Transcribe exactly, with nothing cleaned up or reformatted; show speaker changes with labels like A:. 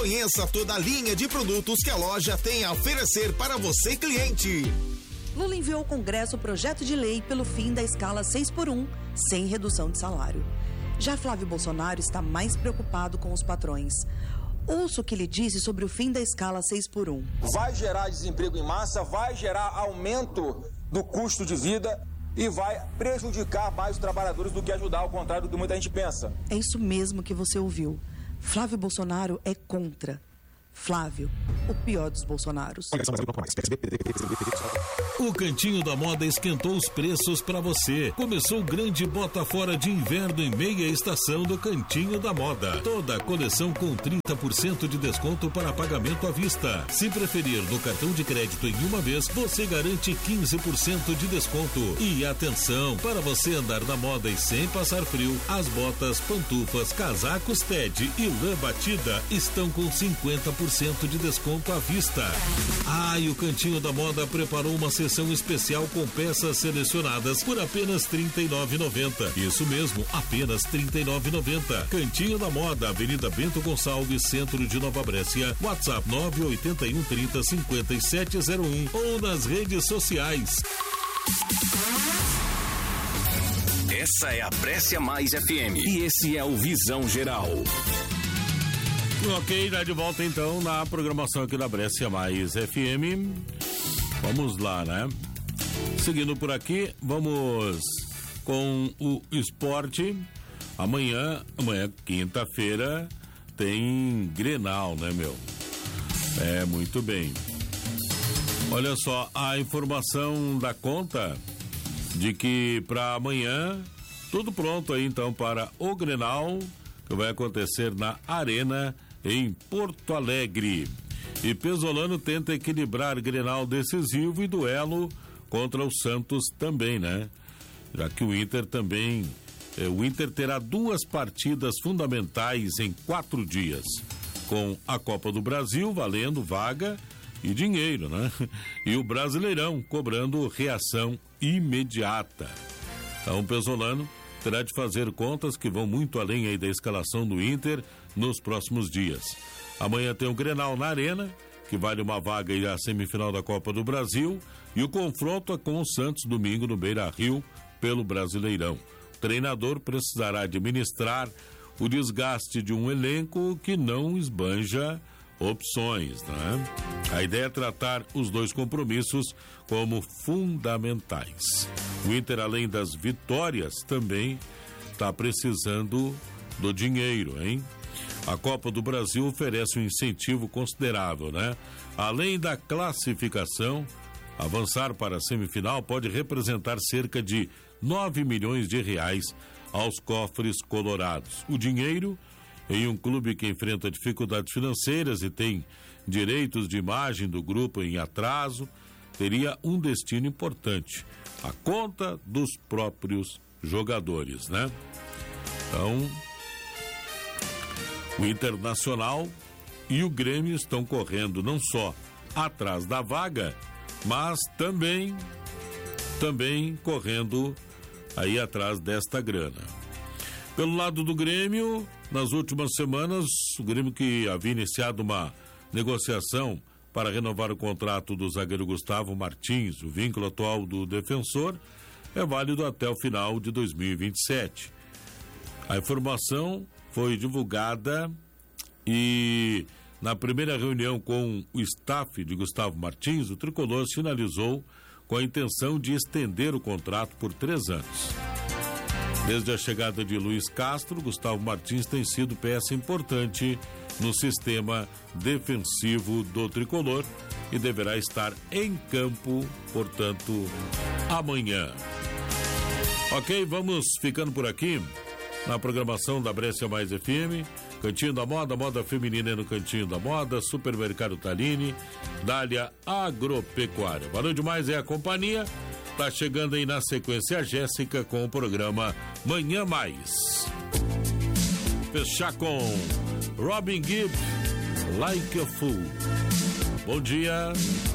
A: Conheça toda a linha de produtos que a loja tem a oferecer para você, cliente.
B: Lula enviou ao Congresso o projeto de lei pelo fim da escala seis por um, sem redução de salário. Já Flávio Bolsonaro está mais preocupado com os patrões. Ouça o que ele disse sobre o fim da escala seis por um.
C: Vai gerar desemprego em massa, vai gerar aumento do custo de vida e vai prejudicar mais os trabalhadores do que ajudar, ao contrário do que muita gente pensa.
B: É isso mesmo que você ouviu. Flávio Bolsonaro é contra. Flávio, o pior dos Bolsonaros.
D: O Cantinho da Moda esquentou os preços para você. Começou o grande bota fora de inverno em meia estação do Cantinho da Moda. Toda a coleção com trinta por cento de desconto para pagamento à vista. Se preferir no cartão de crédito em uma vez, você garante quinze por cento de desconto. E atenção, para você andar na moda e sem passar frio, as botas, pantufas, casacos Ted e lã batida estão com cinquenta por cento de desconto à vista. Ah, e o Cantinho da Moda preparou uma sessão especial com peças selecionadas por apenas trinta e nove reais e noventa centavos. Isso mesmo, apenas trinta e nove reais e noventa centavos. Cantinho da Moda, Avenida Bento Gonçalves, Centro de Nova Brécia. WhatsApp nove oito um, trinta, cinquenta e sete zero um ou nas redes sociais.
E: Essa é a Brécia Mais F M e esse é o Visão Geral.
D: Ok, já de volta então na programação aqui da Brécia Mais F M. Vamos lá, né? Seguindo por aqui, vamos com o esporte. Amanhã, amanhã, quinta-feira, tem Grenal, né, meu? É, muito bem. Olha só, a informação da conta de que para amanhã, tudo pronto aí então para o Grenal, que vai acontecer na Arena, em Porto Alegre. E Pesolano tenta equilibrar Grenal decisivo e duelo contra o Santos também, né? Já que o Inter também, eh, o Inter terá duas partidas fundamentais em quatro dias, com a Copa do Brasil valendo vaga e dinheiro, né? E o Brasileirão cobrando reação imediata. Então, Pesolano terá de fazer contas que vão muito além aí da escalação do Inter nos próximos dias. Amanhã tem o Grenal na Arena, que vale uma vaga aí à semifinal da Copa do Brasil, e o confronto é com o Santos domingo no Beira-Rio pelo Brasileirão. O treinador precisará administrar o desgaste de um elenco que não esbanja opções, né? A ideia é tratar os dois compromissos como fundamentais. O Inter, além das vitórias, também está precisando do dinheiro, hein? A Copa do Brasil oferece um incentivo considerável, né? Além da classificação, avançar para a semifinal pode representar cerca de nove milhões de reais aos cofres colorados. O dinheiro, em um clube que enfrenta dificuldades financeiras e tem direitos de imagem do grupo em atraso, teria um destino importante: a conta dos próprios jogadores, né? Então, o Internacional e o Grêmio estão correndo não só atrás da vaga, mas também, também correndo aí atrás desta grana. Pelo lado do Grêmio, nas últimas semanas, o Grêmio, que havia iniciado uma negociação para renovar o contrato do zagueiro Gustavo Martins, o vínculo atual do defensor, é válido até o final de dois mil e vinte e sete. A informação foi divulgada e na primeira reunião com o staff de Gustavo Martins, o tricolor sinalizou com a intenção de estender o contrato por três anos. Desde a chegada de Luiz Castro, Gustavo Martins tem sido peça importante no sistema defensivo do tricolor e deverá estar em campo, portanto, amanhã. Ok, vamos ficando por aqui na programação da Brécia Mais F M. Cantinho da Moda, moda feminina no Cantinho da Moda, Supermercado Tallini, Dália Agropecuária. Valeu demais, é a companhia. Tá chegando aí na sequência a Jéssica com o programa Manhã Mais. Fechar com Robin Gibb, Like a Fool. Bom dia.